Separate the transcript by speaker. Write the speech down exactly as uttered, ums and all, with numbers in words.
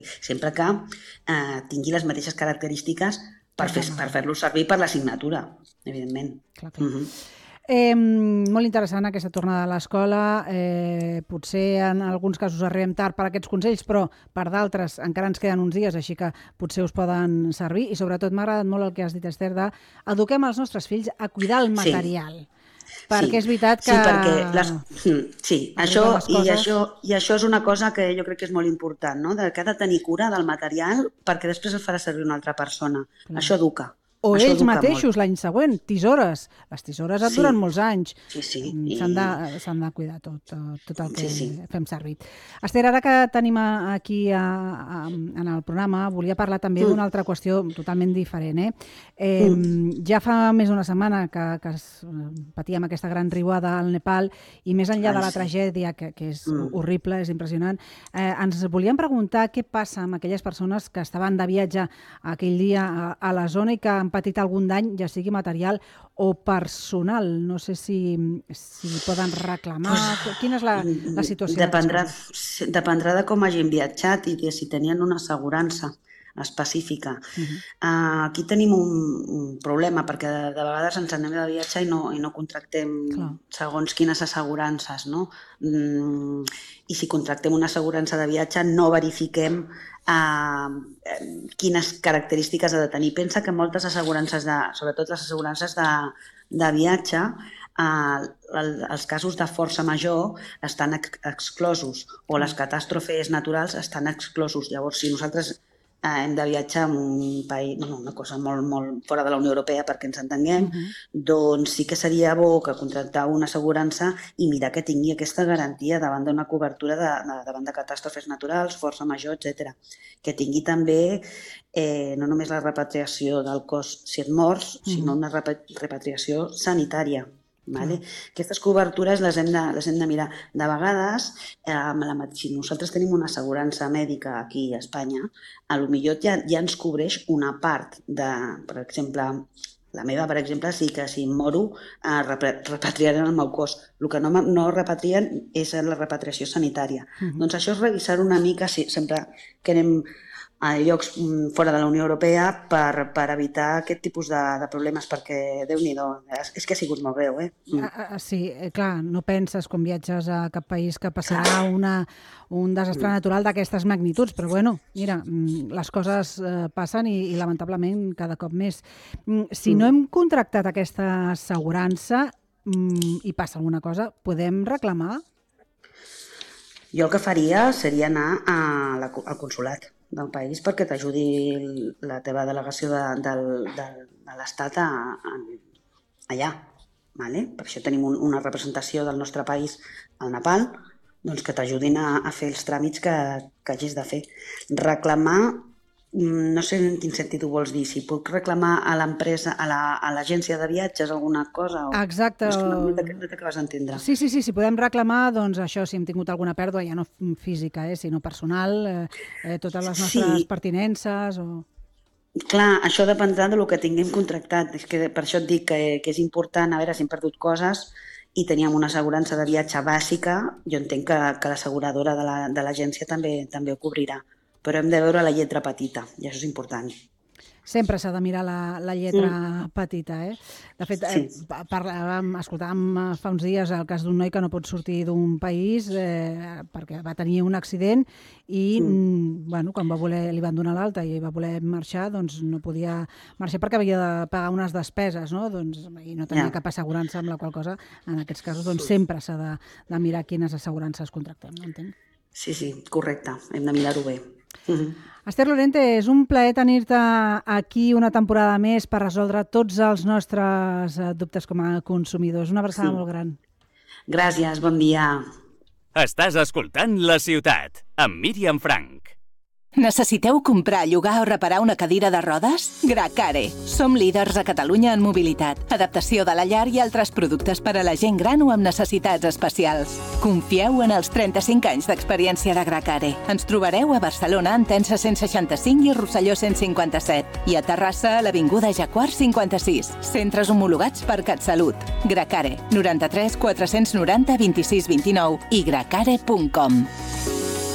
Speaker 1: sempre que eh, tingui les mateixes característiques per, fer, per fer-lo servir per l'assignatura, evidentment.
Speaker 2: Clar, clar. Uh-huh. Eh, molt interessant aquesta tornada a l'escola. Eh, potser en alguns casos arribem tard per aquests consells, però per d'altres encara ens queden uns dies, així que potser us poden servir. I sobretot m'ha agradat molt el que has dit, Esther, de eduquem els nostres fills a cuidar el material. Sí. Perquè sí. És veritat que...
Speaker 1: Sí, perquè les... sí, això, coses... i, això, i això és una cosa que jo crec que és molt important, no? De que ha de tenir cura del material perquè després el farà servir una altra persona. Clar. Això educa.
Speaker 2: O
Speaker 1: Això
Speaker 2: ells mateixos l'any següent, tisores. Les tisores et sí. duren molts anys.
Speaker 1: Sí, sí.
Speaker 2: S'han de, s'han de cuidar tot, tot el que
Speaker 1: sí, sí.
Speaker 2: fem servir. Esther, ara que tenim aquí a, a, en el programa, volia parlar també mm. d'una altra qüestió totalment diferent. Eh? Eh, mm. Ja fa més d'una setmana que, que patíem aquesta gran riuada al Nepal i més enllà Ai, de la sí. tragèdia, que, que és mm. horrible, és impressionant, eh, ens volíem preguntar què passa amb aquelles persones que estaven de viatge aquell dia a, a la zona i que han patit algun dany, ja sigui material o personal. No sé si, si poden reclamar. Pues, Quina és la, la situació?
Speaker 1: Dependrà, dependrà de com hagin viatjat i de si tenien una assegurança específica. Uh-huh. Uh, aquí tenim un, un problema, perquè de, de vegades ens anem de viatge i no, i no contractem Clar. segons quines assegurances, no? Mm, I si contractem una assegurança de viatge no verifiquem uh, quines característiques ha de tenir. Pensa que moltes assegurances, de, sobretot les assegurances de, de viatge, uh, el, els casos de força major estan ex exclosos o les catàstrofes naturals estan exclosos. Llavors, si nosaltres Eh, hem de viatjar en un país, no, una cosa molt, molt fora de la Unió Europea perquè ens entenguem, uh-huh. doncs sí que seria bo que contractar una assegurança i mirar que tingui aquesta garantia davant d'una cobertura de, de, davant de catàstrofes naturals, força major, etcètera. Que tingui també eh, no només la repatriació del cos si et mors, uh-huh. sinó una repatriació sanitària. Vale? Mm. Aquestes cobertures les hem de, les hem de mirar. De vegades, eh, la, si nosaltres tenim una assegurança mèdica aquí a Espanya, a lo millor ja, ja ens cobreix una part de, per exemple, la meva, per exemple, sí que si em moro eh, repatriaran el meu cos. El que no, no repatrien és la repatriació sanitària. Mm-hmm. Doncs això és revisar una mica, sí, sempre que anem a llocs fora de la Unió Europea per, per evitar aquest tipus de, de problemes, perquè, Déu-n'hi-do, és, és que ha sigut molt greu, eh?
Speaker 2: Mm. Ah, sí, clar, no penses quan viatges a cap país que passarà una, un desastre mm. natural d'aquestes magnituds, però bueno, mira, les coses eh, passen i, i lamentablement cada cop més. Si mm. no hem contractat aquesta assegurança mm, i passa alguna cosa, podem reclamar?
Speaker 1: Jo el que faria seria anar a la, al consolat del país perquè t'ajudi la teva delegació de, de, de, de l'Estat a, a, allà. Vale? Per això tenim un, una representació del nostre país al Nepal, doncs que t'ajudin a, a fer els tràmits que, que hagis de fer. Reclamar, no sé en quin sentit ho vols dir, si puc reclamar a l'empresa, a l'agència la, de viatges alguna cosa? O...
Speaker 2: Exacte.
Speaker 1: No, no t'acabes d'entendre.
Speaker 2: Sí, sí, sí, si podem reclamar, doncs això, si hem tingut alguna pèrdua, ja no física, eh, sinó personal, eh, totes les nostres sí. pertinences o...
Speaker 1: Clar, això dependrà del que tinguem contractat. És que per això et dic que, que és important, a veure si hem perdut coses i teníem una assegurança de viatge bàsica, jo entenc que, que l'asseguradora de l'agència la, també, també ho cobrirà. Però hem de veure la lletra petita, i això és important.
Speaker 2: Sempre s'ha de mirar la, la lletra mm. petita, eh? De fet, sí. eh, parlàvem, escoltàvem fa uns dies el cas d'un noi que no pot sortir d'un país eh, perquè va tenir un accident i, mm. bueno, quan va voler, li van donar l'alta i va voler marxar, doncs no podia marxar perquè havia de pagar unes despeses, no? Doncs, i no tenia yeah. cap assegurança, amb la qual cosa, en aquests casos, doncs sempre s'ha de, de mirar quines assegurances contractem, no entenc?
Speaker 1: Sí, sí, correcte, hem de mirar-ho bé.
Speaker 2: Uh-huh. Esther Lorente, és un plaer tenir-te aquí una temporada més per resoldre tots els nostres dubtes com a consumidors. Una abraçada sí. molt gran.
Speaker 1: Gràcies, bon dia.
Speaker 3: Estàs escoltant La Ciutat, amb Míriam Frank.
Speaker 4: Necessiteu comprar, llogar o reparar una cadira de rodes? Gracare. Som líders a Catalunya en mobilitat, adaptació de la llar i altres productes per a la gent gran o amb necessitats especials. Confieu en els trenta-cinc anys d'experiència de Gracare. Ens trobareu a Barcelona, en Tensa cent seixanta-cinc i Rosselló cent cinquanta-set. I a Terrassa, a l'Avinguda Jacquard cinquanta-sis. Centres homologats per CatSalut. Gracare. noranta-tres quatre-cents noranta vint-i-sis vint-i-nou i gracare punt com.